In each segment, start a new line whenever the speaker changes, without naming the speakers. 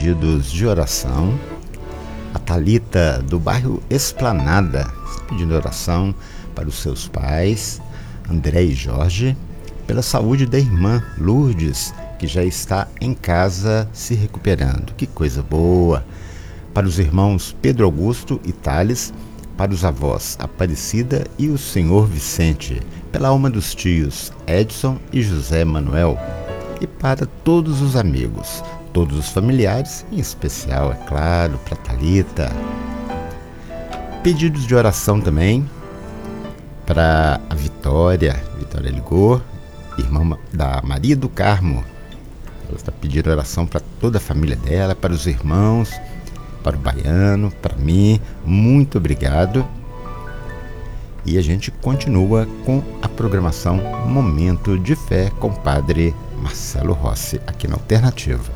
pedidos de oração. A Thalita, do bairro Esplanada, está pedindo oração para os seus pais, André e Jorge, pela saúde da irmã Lourdes, que já está em casa se recuperando. Que coisa boa! Para os irmãos Pedro Augusto e Thales, para os avós Aparecida e o senhor Vicente, pela alma dos tios Edson e José Manuel, e para todos os amigos, todos os familiares, em especial, é claro, para Thalita. Pedidos de oração também para a Vitória ligou, irmã da Maria do Carmo. Ela está pedindo oração para toda a família dela, para os irmãos, para o Baiano, para mim. Muito obrigado. E a gente continua com a programação Momento de Fé com o Padre Marcelo Rossi, aqui na Alternativa.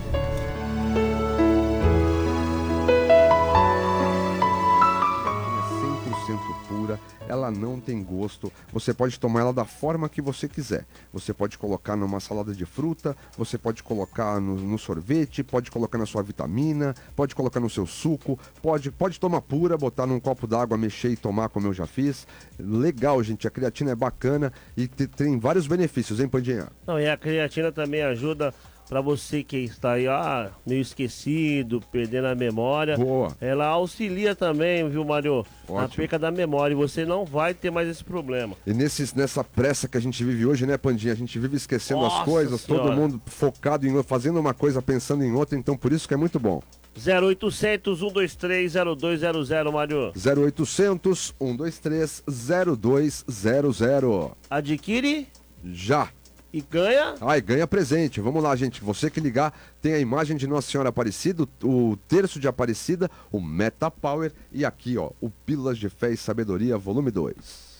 Ela não tem gosto, você pode tomar ela da forma que você quiser. Você pode colocar numa salada de fruta, você pode colocar no sorvete, pode colocar na sua vitamina, pode colocar no seu suco, pode tomar pura, botar num copo d'água, mexer e tomar como eu já fiz. Legal, gente, a creatina é bacana e tem vários benefícios, hein, Pandinha?
Não, e a creatina também ajuda para você que está aí, meio esquecido, perdendo a memória.
Boa.
Ela auxilia também, viu, Mário?
Ótimo.
Na perca da memória, e você não vai ter mais esse problema.
E nessa pressa que a gente vive hoje, né, Pandinha? A gente vive esquecendo
Nossa
as coisas,
Senhora.
Todo mundo focado fazendo uma coisa, pensando em outra, então por isso que é muito bom.
0800 123 0200, Mário.
0800 123 0200.
Adquire
Já.
e ganha.
Ganha presente. Vamos lá, gente. Você que ligar, tem a imagem de Nossa Senhora Aparecida, o terço de Aparecida, o Meta Power e aqui, ó, o Pílulas de Fé e Sabedoria, volume 2.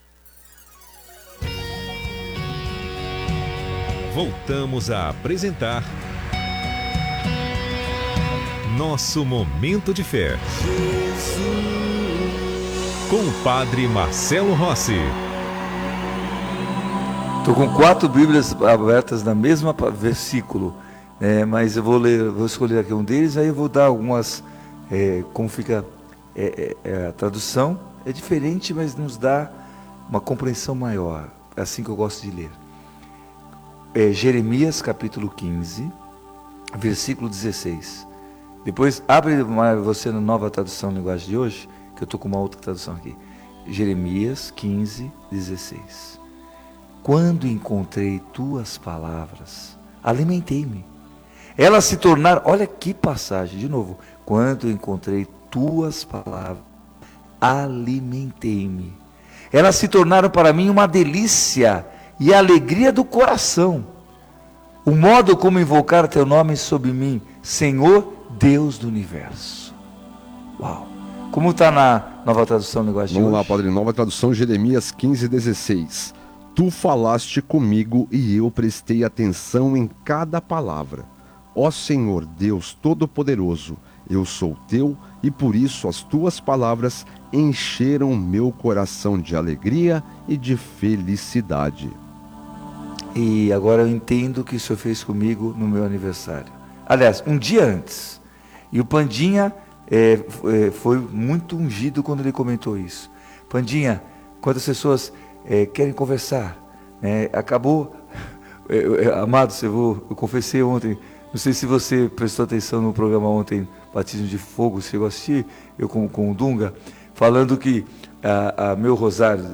Voltamos a apresentar Nosso Momento de Fé. Com o Padre Marcelo Rossi.
Estou com 4 Bíblias abertas na mesma versículo, mas eu vou escolher aqui um deles, aí eu vou dar algumas, como fica a tradução, é diferente, mas nos dá uma compreensão maior, é assim que eu gosto de ler. Jeremias capítulo 15, versículo 16. Depois, abre você na nova tradução linguagem de hoje, que eu estou com uma outra tradução aqui. Jeremias 15, 16. Quando encontrei tuas palavras, alimentei-me. Elas se tornaram, olha que passagem, de novo. Quando encontrei tuas palavras, alimentei-me. Elas se tornaram para mim uma delícia e a alegria do coração. O modo como invocar teu nome sobre mim, Senhor Deus do Universo. Uau! Como está na nova tradução linguagem de hoje?
Vamos lá, Padre, nova tradução, Jeremias 15, 16. Tu falaste comigo e eu prestei atenção em cada palavra. Ó Senhor Deus Todo-Poderoso, eu sou teu e por isso as tuas palavras encheram meu coração de alegria e de felicidade.
E agora eu entendo o que o Senhor fez comigo no meu aniversário. Aliás, um dia antes. E o Pandinha foi muito ungido quando ele comentou isso. Pandinha, quantas pessoas querem conversar, acabou, amados, eu confessei ontem, não sei se você prestou atenção no programa ontem, Batismo de Fogo, você chegou a assistir, eu com o Dunga, falando que meu rosário,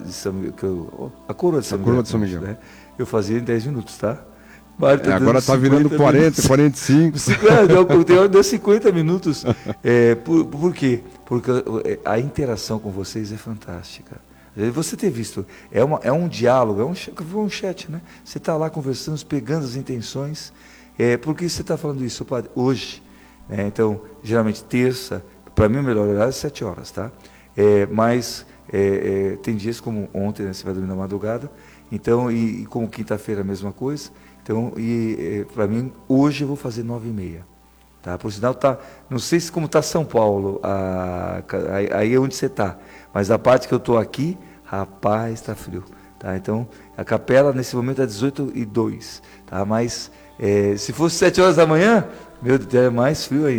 a coroa de São Miguel, né, eu fazia em 10 minutos, tá?
Agora está virando 40, minutos. 45.
Deu 50 minutos. Por quê? Porque a interação com vocês é fantástica. Você ter visto, é um diálogo, é um chat, né? Você está lá conversando, pegando as intenções. Por que você está falando isso, padre? Hoje, então, geralmente terça, para mim o melhor horário é 7 horas, tá? Mas tem dias como ontem, né, você vai dormir na madrugada, então, e como quinta-feira a mesma coisa. Então, para mim, hoje eu vou fazer 9h30. Tá? Por sinal, não sei como está São Paulo, aí é onde você está, mas a parte que eu estou aqui, rapaz, está frio. Tá? Então, a capela nesse momento é 18h02. Tá? Mas, se fosse 7 horas da manhã, meu Deus, é mais frio aí.